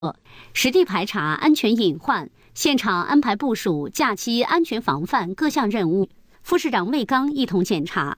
实地排查安全隐患，现场安排部署假期安全防范各项任务。副市长魏刚一同检查。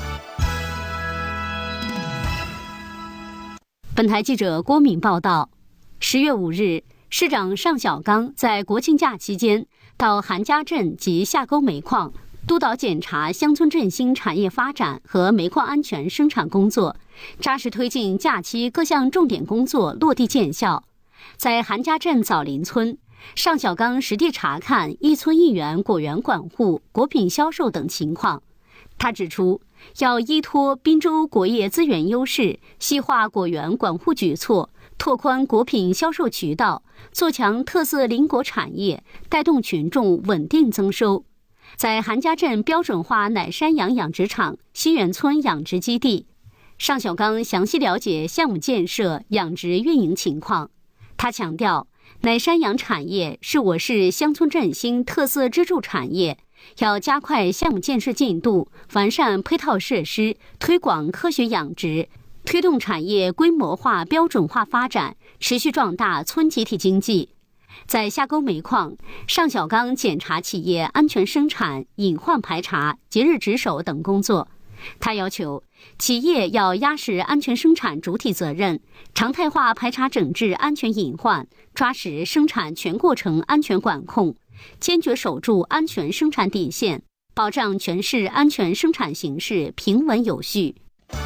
本台记者郭敏报道，10月5日，市长尚小刚在国庆假期间到韩家镇及下沟煤矿督导检查乡村振兴产业发展和煤矿安全生产工作，扎实推进假期各项重点工作落地见效。在韩家镇枣林村，尚小刚实地查看一村一园果园管护、果品销售等情况。他指出，要依托滨州果业资源优势，细化果园管护举措，拓宽果品销售渠道，做强特色林果产业，带动群众稳定增收。在韩家镇标准化奶山羊养殖场西园村养殖基地，尚小刚详细了解项目建设、养殖运营情况。他强调，奶山羊产业是我市乡村振兴特色支柱产业，要加快项目建设进度，完善配套设施，推广科学养殖，推动产业规模化、标准化发展，持续壮大村集体经济。在下沟煤矿，尚小刚检查企业安全生产、隐患排查、节日值守等工作。他要求企业要压实安全生产主体责任，常态化排查整治安全隐患，抓实生产全过程安全管控，坚决守住安全生产底线，保障全市安全生产形势平稳有序。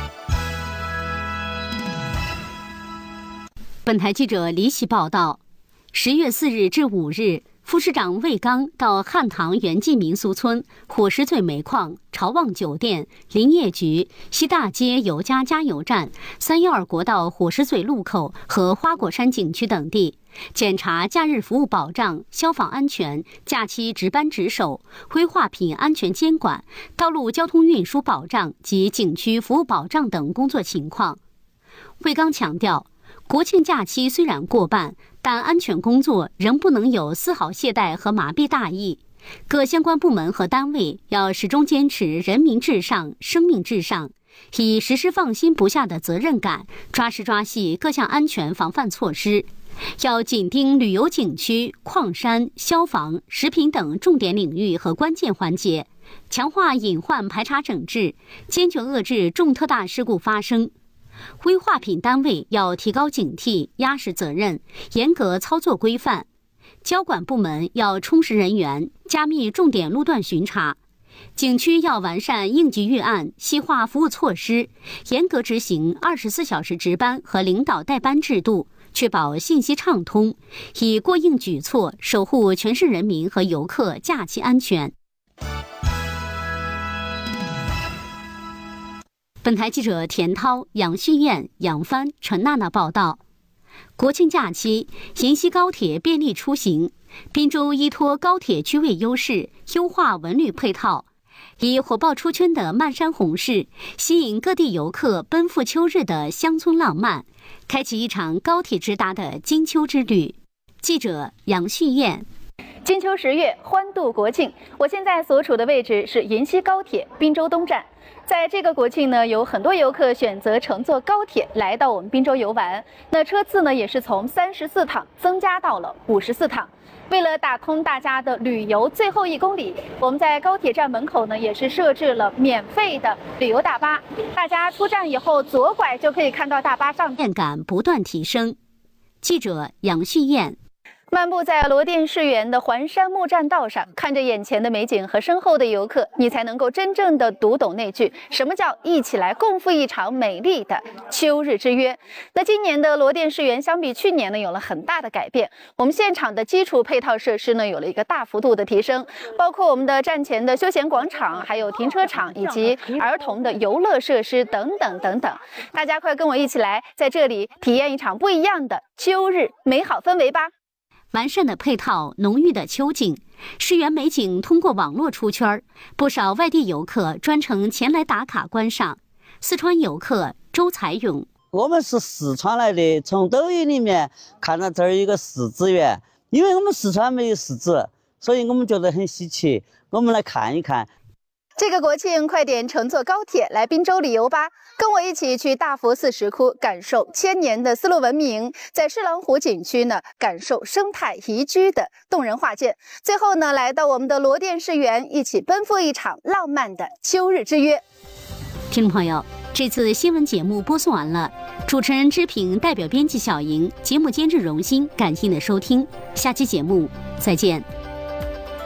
本台记者李喜报道，10月4日至5日，副市长魏刚到汉唐元记民俗村、火石嘴煤矿、朝望酒店、林业局、西大街尤家加油站、312国道火石嘴路口和花果山景区等地，检查假日服务保障、消防安全、假期值班值守、灰化品安全监管、道路交通运输保障及景区服务保障等工作情况。魏刚强调，国庆假期虽然过半，但安全工作仍不能有丝毫懈怠和麻痹大意。各相关部门和单位要始终坚持人民至上、生命至上，以实施放心不下的责任感，抓实抓细各项安全防范措施。要紧盯旅游景区、矿山、消防、食品等重点领域和关键环节，强化隐患排查整治，坚决遏制重特大事故发生。灰化品单位要提高警惕，压实责任，严格操作规范。交管部门要充实人员，加密重点路段巡查。景区要完善应急预案，细化服务措施，严格执行24小时值班和领导带班制度，确保信息畅通，以过硬举措守护全市人民和游客假期安全。本台记者田涛、杨旭燕、杨帆、陈娜娜报道，国庆假期，银西高铁便利出行，滨州依托高铁区位优势，优化文旅配套，以火爆出圈的漫山红柿，吸引各地游客奔赴秋日的乡村浪漫，开启一场高铁直达的金秋之旅。记者杨旭燕。 金秋10月，欢度国庆。我现在所处的位置是银西高铁滨州东站。在这个国庆呢，有很多游客选择乘坐高铁来到我们滨州游玩。那车次呢，也是从34趟增加到了54趟。为了打通大家的旅游最后1公里，我们在高铁站门口呢，也是设置了免费的旅游大巴。大家出站以后左拐就可以看到大巴上面感不断提升。记者杨旭燕。 漫步在罗店世园的环山木栈道上，看着眼前的美景和身后的游客，你才能够真正的读懂那句什么叫一起来共赴一场美丽的秋日之约。那今年的罗店世园相比去年呢，有了很大的改变。我们现场的基础配套设施呢，有了一个大幅度的提升，包括我们的站前的休闲广场，还有停车场以及儿童的游乐设施等等等等。大家快跟我一起来在这里体验一场不一样的秋日美好氛围吧。 完善的配套，浓郁的秋景，世园美景通过网络出圈，不少外地游客专程前来打卡观赏。四川游客周才勇： 我们是四川来的，从抖音里面看到这儿有一个柿子园，因为我们四川没有柿子，所以我们觉得很稀奇，我们来看一看。 这个国庆快点乘坐高铁来滨州旅游吧，跟我一起去大佛寺石窟感受千年的丝路文明，在施琅湖景区呢感受生态宜居的动人画卷，最后呢来到我们的罗店世园，一起奔赴一场浪漫的秋日之约。 听众朋友，这次新闻节目播送完了，主持人知平代表编辑小莹，节目监制荣鑫，感谢您的收听，下期节目再见。